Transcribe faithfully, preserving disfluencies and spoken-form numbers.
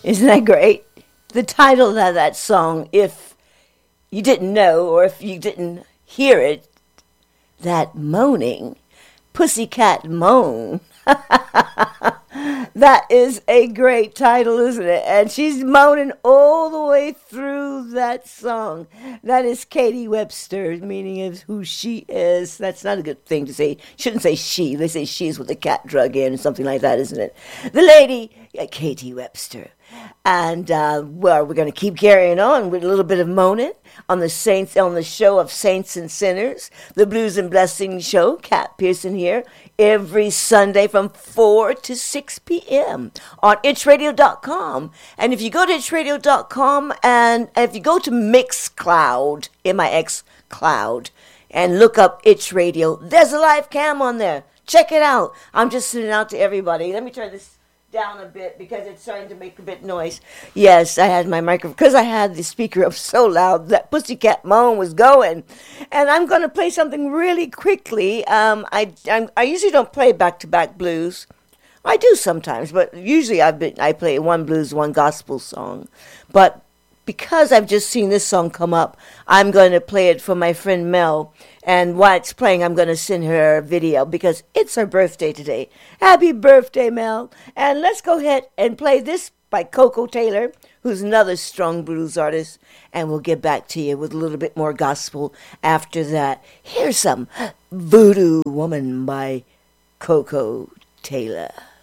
Isn't that great? The title of that song, if you didn't know or if you didn't hear it, that moaning, Pussycat Moan. That is a great title, isn't it? And she's moaning all the way through that song. That is Katie Webster, meaning of who she is. That's not a good thing to say. Shouldn't say she. They say she's with the cat drug in or something like that, isn't it? The lady, yeah, Katie Webster. And, uh, well, we're going to keep carrying on with a little bit of moaning on the Saints, on the show of Saints and Sinners, the Blues and Blessings show. Kat Pearson here every Sunday from four to six p.m. on itch radio dot com. And if you go to itch radio dot com and if you go to Mixcloud, M I X Cloud, and look up Itch Radio, there's a live cam on there. Check it out. I'm just sending out to everybody. Let me turn this down a bit because it's starting to make a bit noise. Yes, I had my microphone because I had the speaker up so loud that Pussycat Moan was going. And I'm going to play something really quickly. Um, I I'm, I usually don't play back-to-back blues. I do sometimes, but usually I've been I play one blues, one gospel song. But because I've just seen this song come up, I'm going to play it for my friend Mel. And while it's playing, I'm going to send her a video because it's her birthday today. Happy birthday, Mel. And let's go ahead and play this by Coco Taylor, who's another strong blues artist. And we'll get back to you with a little bit more gospel after that. Here's some Voodoo Woman by Coco Taylor.